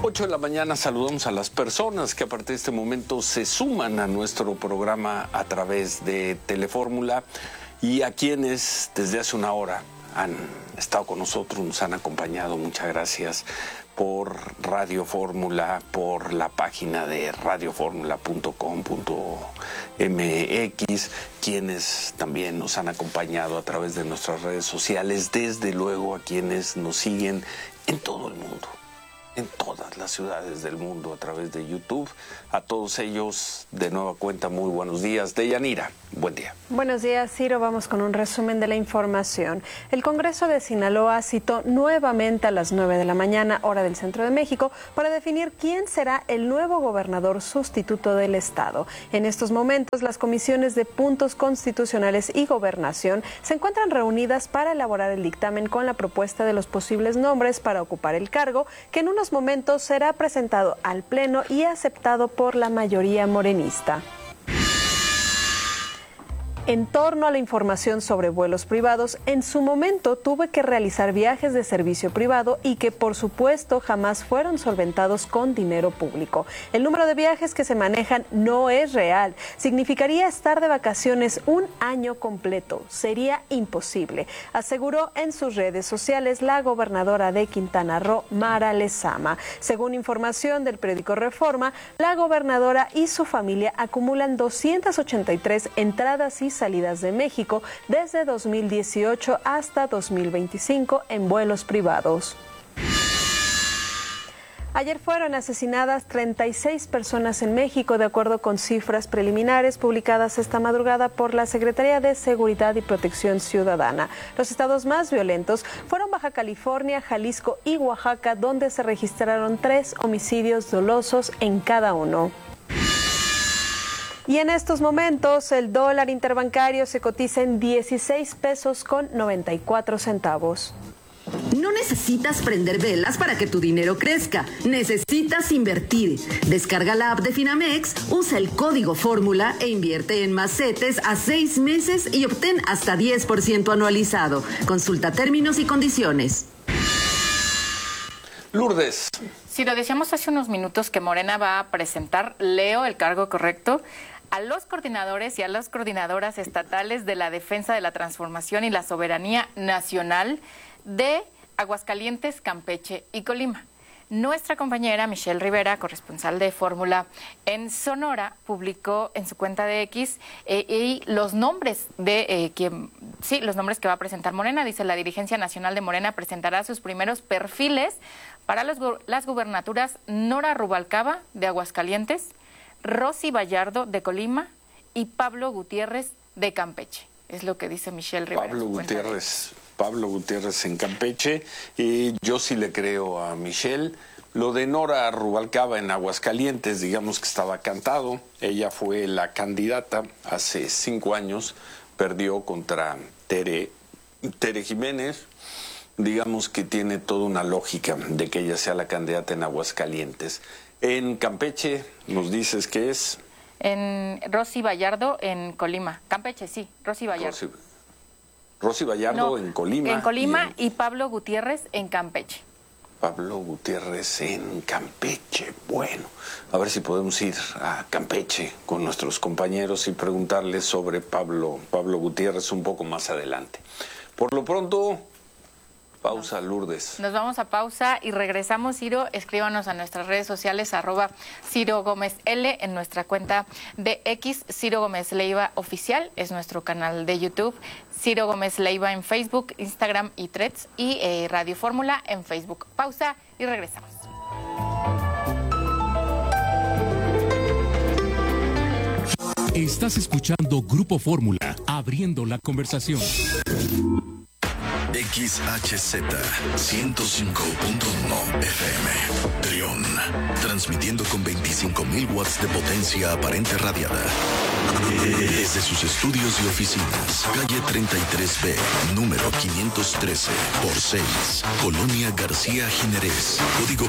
8 de la mañana saludamos a las personas que a partir de este momento se suman a nuestro programa a través de Telefórmula y a quienes desde hace una hora han estado con nosotros, nos han acompañado. Muchas gracias por Radio Fórmula, por la página de radioformula.com.mx, quienes también nos han acompañado a través de nuestras redes sociales, desde luego a quienes nos siguen en todo el mundo, en todas las ciudades del mundo a través de YouTube. A todos ellos, de nueva cuenta, muy buenos días. Deyanira, buen día. Buenos días, Ciro. Vamos con un resumen de la información. El Congreso de Sinaloa citó nuevamente a las 9 de la mañana, hora del Centro de México, para definir quién será el nuevo gobernador sustituto del estado. En estos momentos, las comisiones de puntos constitucionales y gobernación se encuentran reunidas para elaborar el dictamen con la propuesta de los posibles nombres para ocupar el cargo, que en unos momentos será presentado al Pleno y aceptado por la mayoría morenista. En torno a la información sobre vuelos privados, en su momento tuve que realizar viajes de servicio privado y que por supuesto jamás fueron solventados con dinero público. El número de viajes que se manejan no es real. Significaría estar de vacaciones un año completo. Sería imposible, aseguró en sus redes sociales la gobernadora de Quintana Roo, Mara Lezama. Según información del periódico Reforma, la gobernadora y su familia acumulan 283 entradas y salidas de México desde 2018 hasta 2025 en vuelos privados. Ayer fueron asesinadas 36 personas en México, de acuerdo con cifras preliminares publicadas esta madrugada por la Secretaría de Seguridad y Protección Ciudadana. Los estados más violentos fueron Baja California, Jalisco y Oaxaca, donde se registraron 3 homicidios dolosos en cada uno. Y en estos momentos el dólar interbancario se cotiza en 16 pesos con 94 centavos. No necesitas prender velas para que tu dinero crezca. Necesitas invertir. Descarga la app de Finamex, usa el código Fórmula e invierte en más CETES a 6 meses y obtén hasta 10% anualizado. Consulta términos y condiciones. Lourdes. Sí, lo decíamos hace unos minutos que Morena va a presentar, leo el cargo correcto, a los coordinadores y a las coordinadoras estatales de la defensa de la transformación y la soberanía nacional de Aguascalientes, Campeche y Colima. Nuestra compañera Michelle Rivera, corresponsal de Fórmula en Sonora, publicó en su cuenta de X y los nombres de los nombres que va a presentar Morena. Dice: la dirigencia nacional de Morena presentará sus primeros perfiles para las gubernaturas Nora Rubalcaba de Aguascalientes, Rosy Vallardo de Colima y Pablo Gutiérrez de Campeche. Es lo que dice Michelle Rivera. Pablo Gutiérrez en Campeche. Y yo sí le creo a Michelle. Lo de Nora Rubalcaba en Aguascalientes, digamos que estaba cantado. Ella fue la candidata hace 5 años, perdió contra Tere Jiménez. Digamos que tiene toda una lógica de que ella sea la candidata en Aguascalientes. En Campeche, nos dices que es... En Rosy Vallardo en Colima. Campeche, sí, Rosy Vallardo. Rosy Vallardo en Colima. En Colima y Pablo Gutiérrez en Campeche. Pablo Gutiérrez en Campeche. Bueno, a ver si podemos ir a Campeche con nuestros compañeros y preguntarles sobre Pablo Gutiérrez un poco más adelante. Por lo pronto... Pausa, Lourdes. Nos vamos a pausa y regresamos, Ciro. Escríbanos a nuestras redes sociales, @Ciro Gómez L, en nuestra cuenta de X, Ciro Gómez Leiva Oficial, es nuestro canal de YouTube, Ciro Gómez Leiva en Facebook, Instagram y Threads, y Radio Fórmula en Facebook. Pausa y regresamos. Estás escuchando Grupo Fórmula, abriendo la conversación. XHZ 105.1 FM Trión, transmitiendo con 25.000 watts de potencia aparente radiada desde sus estudios y oficinas, calle 33B, número 513 por 6, Colonia García Jiménez, código